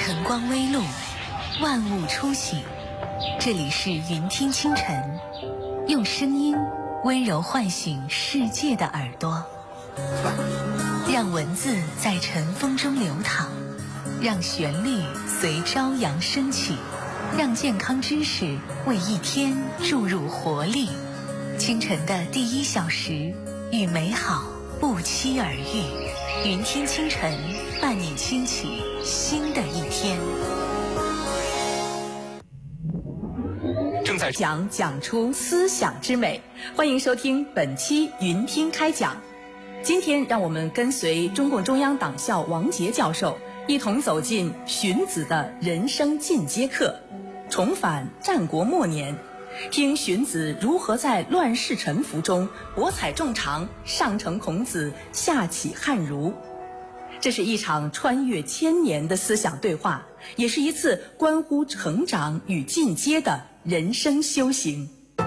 晨光微露，万物初醒。这里是云听清晨，用声音温柔唤醒世界的耳朵，让文字在晨风中流淌，让旋律随朝阳升起，让健康知识为一天注入活力。清晨的第1小时，与美好不期而遇。云听清晨，伴你轻启新的一天。 正在讲出思想之美，欢迎收听本期云听开讲。今天让我们跟随中共中央党校王杰教授一同走进荀子的人生进阶课，重返战国末年，听荀子如何在乱世沉浮中博采众长，上承孔子，下启汉儒。这是一场穿越千年的思想对话，也是一次关乎成长与进阶的人生修行。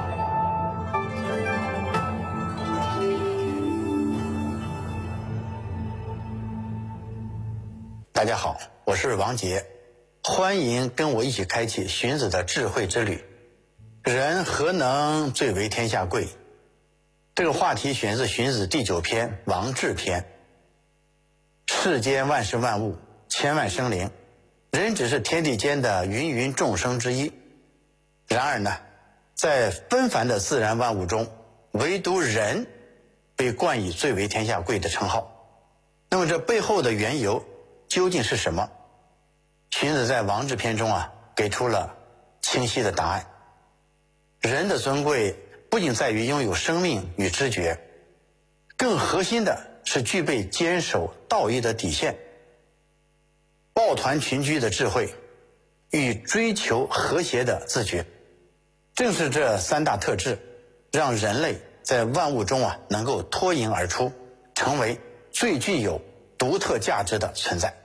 大家好，我是王杰，欢迎跟我一起开启荀子的智慧之旅。人何能最为天下贵？这个话题选自荀子第9篇王志篇。世间万事万物，千万生灵，人只是天地间的芸芸众生之一。然而呢，在纷繁的自然万物中，唯独人被冠以最为天下贵的称号。那么这背后的缘由究竟是什么？荀子在王志篇中给出了清晰的答案。人的尊贵不仅在于拥有生命与知觉，更核心的是具备坚守道义的底线、抱团群居的智慧与追求和谐的自觉。正是这3大特质，让人类在万物中能够脱颖而出，成为最具有独特价值的存在。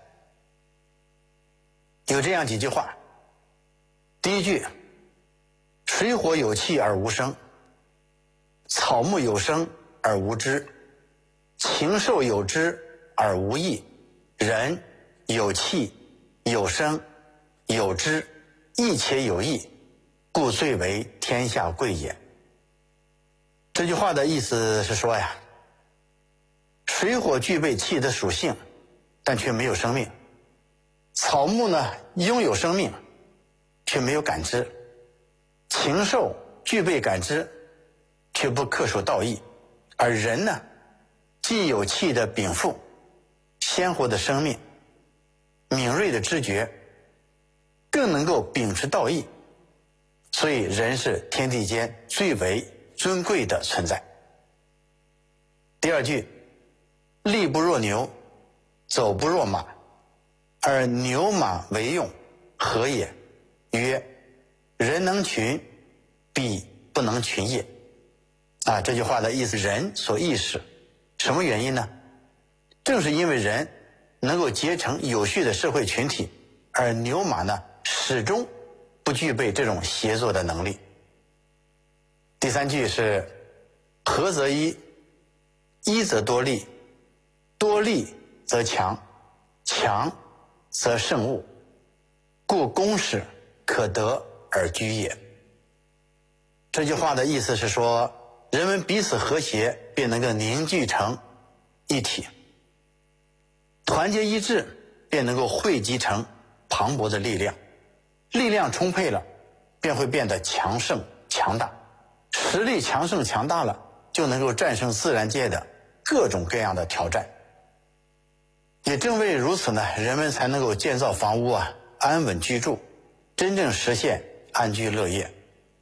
有这样几句话。第一句，水火有气而无声，草木有声而无知，禽兽有知而无义，人有气有声有知，义且有义，故最为天下贵也。这句话的意思是说水火具备气的属性，但却没有生命；草木呢，拥有生命，却没有感知；禽兽具备感知，却不恪守道义；而人呢，既有气的禀赋，鲜活的生命，敏锐的知觉，更能够秉持道义，所以人是天地间最为尊贵的存在。第二句，力不若牛，走不若马，而牛马为用，何也？曰：人能群，必不能群也。这句话的意思，人所意识，什么原因呢？正是因为人能够结成有序的社会群体，而牛马呢，始终不具备这种协作的能力。第3句是合则一，一则多利，多利则强，强则胜物，故公使可得而居也。这句话的意思是说，人们彼此和谐，便能够凝聚成一体；团结一致，便能够汇集成磅礴的力量。力量充沛了，便会变得强盛强大；实力强盛强大了，就能够战胜自然界的各种各样的挑战。也正为如此呢，人们才能够建造房屋安稳居住，真正实现安居乐业。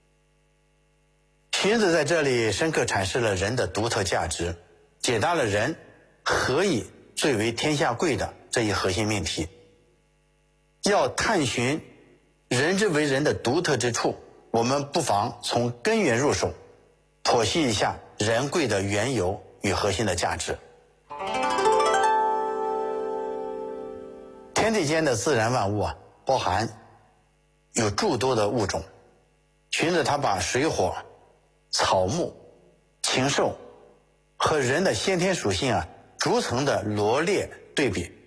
荀子在这里深刻阐释了人的独特价值，解答了人何以最为天下贵的这一核心命题。要探寻人之为人的独特之处，我们不妨从根源入手，剖析一下人贵的缘由与核心的价值。天地间的自然万物包含有诸多的物种。荀子他把水火、草木、禽兽和人的先天属性逐层的罗列对比，